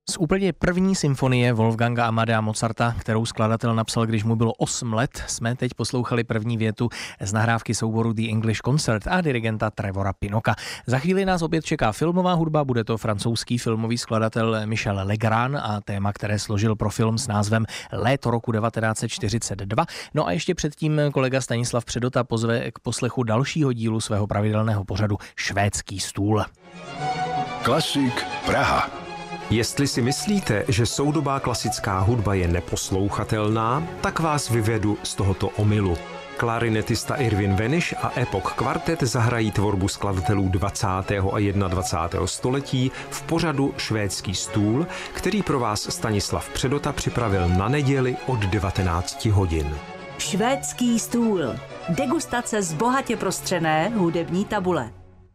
Z úplně první symfonie Wolfganga Amadea Mozarta, kterou skladatel napsal, když mu bylo 8 let, jsme teď poslouchali první větu z nahrávky souboru The English Concert a dirigenta Trevora Pinnocka. Za chvíli nás opět čeká filmová hudba, bude to francouzský filmový skladatel Michel Legrand a téma, které složil pro film s názvem Léto roku 1942. No a ještě předtím kolega Stanislav Předota pozve k poslechu dalšího dílu svého pravidelného pořadu Švédský stůl. Klasik Praha. Jestli si myslíte, že soudobá klasická hudba je neposlouchatelná, tak vás vyvedu z tohoto omylu. Klarinetista Irvin Veniš a Epoch Quartet zahrají tvorbu skladatelů 20. a 21. století v pořadu Švédský stůl, který pro vás Stanislav Předota připravil na neděli od 19 hodin. Švédský stůl. Degustace z bohatě prostřené hudební tabule.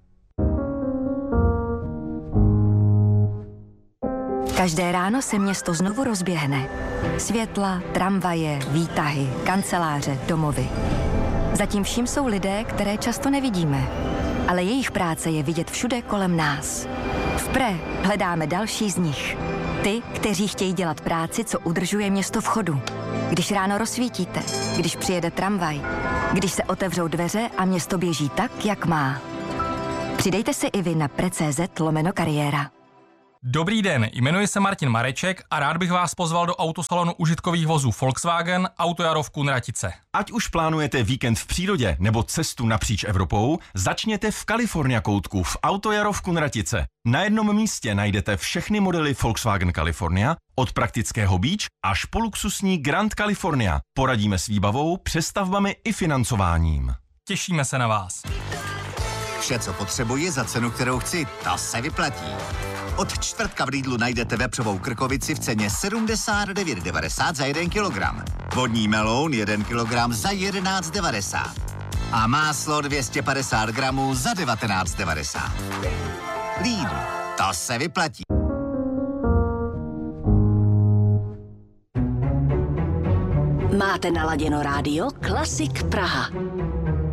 Každé ráno se město znovu rozběhne. Světla, tramvaje, výtahy, kanceláře, domovy. Zatím vším jsou lidé, které často nevidíme, ale jejich práce je vidět všude kolem nás. V Pré hledáme další z nich. Ty, kteří chtějí dělat práci, co udržuje město v chodu. Když ráno rozsvítíte, když přijede tramvaj, když se otevřou dveře a město běží tak, jak má. Přidejte se i vy na pre.cz/kariéra. Dobrý den, jmenuji se Martin Mareček a rád bych vás pozval do autosalonu užitkových vozů Volkswagen Autojaro v Kunratice. Ať už plánujete víkend v přírodě nebo cestu napříč Evropou, začněte v California koutku v Autojaro v Kunratice. Na jednom místě najdete všechny modely Volkswagen California, od praktického Beach až po luxusní Grand California. Poradíme s výbavou, přestavbami i financováním. Těšíme se na vás. Vše, co potřebuji za cenu, kterou chci, ta se vyplatí. Od čtvrtka v Lidlu najdete vepřovou krkovici v ceně 79,90 za 1 kilogram. Vodní meloun 1 kilogram za 11,90. A máslo 250 gramů za 19,90. Lidl, to se vyplatí. Máte naladěno rádio Klasik Praha.